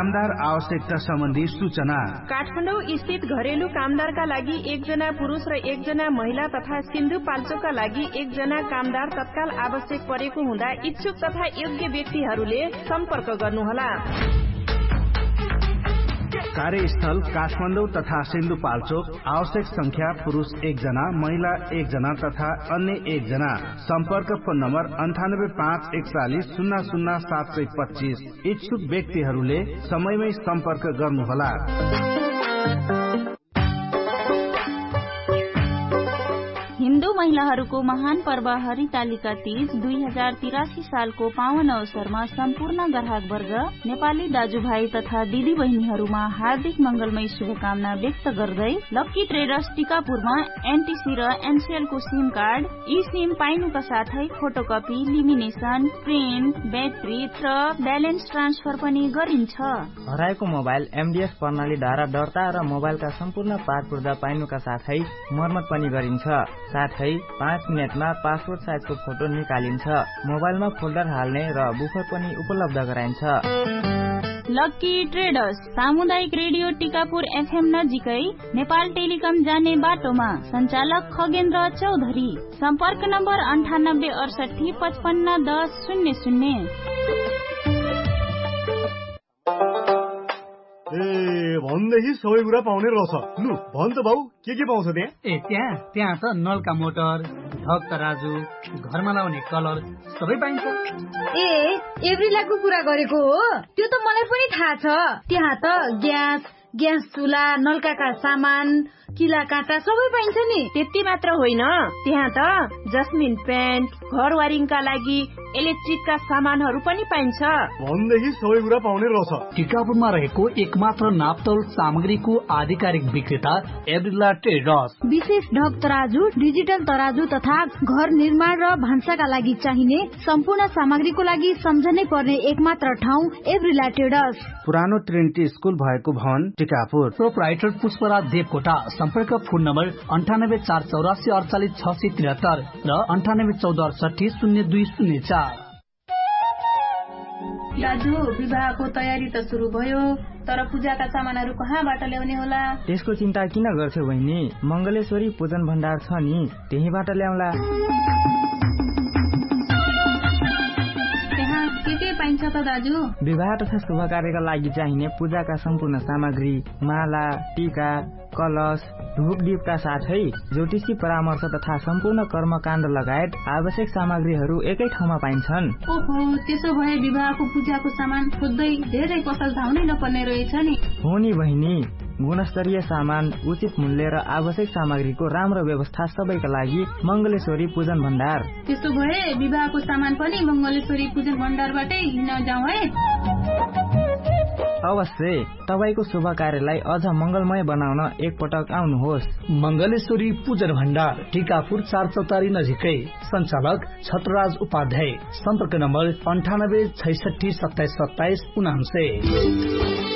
कामदार आवश्यकता सम्बन्धी सूचना। काठमाडौँ स्थित घरेलु कामदारका लागि 1 जना पुरुष र 1 जना महिला तथा सिन्धुपाल्चोकका लागि 1 जना कामदार तत्काल आवश्यक परेको हुँदा इच्छुक तथा योग्य व्यक्तिहरूले सम्पर्क गर्नुहोला। कार्यस्थल काठमाडौँ तथा सिन्धुपाल्चोक। आवश्यक संख्या पुरुष 1 जना, महिला 1 जना तथा अन्य 1 जना। सम्पर्क फोन नम्बर 9854100725। इच्छुक व्यक्तिहरूले समयमै सम्पर्क गर्नुहोला। हिन्दू महिलाहरूको महान पर्व हरितालिका तीज 2083 सालको पावन अवसरमा सम्पूर्ण ग्राहक वर्ग, नेपाली दाजुभाइ तथा दिदी बहिनीहरूमा हार्दिक मंगलमय शुभकामना व्यक्त गर्दै लक्की ट्रेडर्स टिकापुरमा एनटीसी र एनसीएलको सिम कार्ड, ई सिम पाइनुका साथै फोटोकपी, लिमिनेसन, प्रिन्ट, ब्याट्री र ब्यालेन्स ट्रान्सफर पनि गरिन्छ। हराएको मोबाइल एमडीएस प्रणालीद्वारा दर्ता र मोबाइलका सम्पूर्ण पार्ट पुर्जा पाइनुका साथै मर्मत पनि गरिन्छ। साथै 5 मिनेटमा पासपोर्ट साइजको फोटो निकालिन्छ। मोबाइलमा फोल्डर हाल्ने र बुफर पनि उपलब्ध गराइन्छ। लक्की ट्रेडर्स सामुदायिक रेडियो टिकापुर एफएम नजिकै नेपाल टेलिकम जाने बाटोमा। सञ्चालक खगेन्द्र चौधरी। सम्पर्क नम्बर 9868551000। भन्दैही सबै कुरा पाउने रहेछ। लु भन त बाउ, के पाउँछ त्यहाँ? त्यहाँ त नलका मोटर, ढक तराजु, घरमा लाउने कलर सबै पाइन्छ। एभ्रिलाको कुरा गरेको हो? त्यो त मलाई पनि थाहा छ। त्यहाँ त ग्यास चुला, नलकाका सामान, किला काँटा सबै पाइन्छ नि। त्यति मात्र होइन, त्यहाँ त जस्मिन पेन्ट, घर वारिङका लागि इलेक्ट्रिकका सामानहरू पनि पाइन्छ। भन्दैही सबै कुरा पाउने रहेछ। टिकापुरमा रहेको एकमात्र नापतोल सामग्रीको आधिकारिक विक्रेता एभ्रिला ट्रेडर्स। विशेष ढक तराजु, डिजिटल तराजु तथा घर निर्माण र भान्साका लागि चाहिने सम्पूर्ण सामग्रीको लागि सम्झनै पर्ने एकमात्र ठाउँ एभ्रिला ट्रेडर्स। पुरानो ट्रिनिटी स्कुल भएको भवन टिकापुर। प्रोपराइटर पुष्पराज देवकोटा। सम्पर्क फोन नम्बर 9848486673 र 9814680204। दाजु, विवाहको तयारी त सुरु भयो, तर पूजाका सामानहरू कहाँबाट ल्याउने होला? त्यसको चिन्ता किन गर्छौ बहिनी? मंगलेश्वरी पूजन भण्डार छ नि, त्यहीबाट ल्याउला। त्यहाँ के पाइन्छ त दाजु? विवाह तथा शुभ कार्यका लागि चाहिने पूजाका सम्पूर्ण सामग्री, माला, टीका, कलश, धूप दीपका साथै ज्योतिषी परामर्श तथा सम्पूर्ण कर्मकाण्ड लगायत आवश्यक सामग्रीहरू एकै ठाउँमा पाइन्छन्। ओहो, त्यसो भए विवाहको पूजाको सामान खोज्दै धेरै पसल धाउनै नपर्ने रहेछ नि। हो नि बहिनी, गुणस्तरीय सामान, उचित मूल्य र आवश्यक सामग्रीको राम्रो व्यवस्था सबैका लागि मंगलेश्वरी पूजन भण्डार। त्यसो भए विवाहको सामान पनि मंगलेश्वरी पूजन भण्डारबाटै लिन जाउँ है? अवश्य, तपाईको शुभ कार्यलाई अझ मंगलमय बनाउन एकपटक आउनुहोस्। मंगलेश्वरी पूजन भण्डार, टिकापुर 4 चौतारी नजिकै। सञ्चालक छत्रराज उपाध्याय। सम्पर्क नम्बर 9866272729।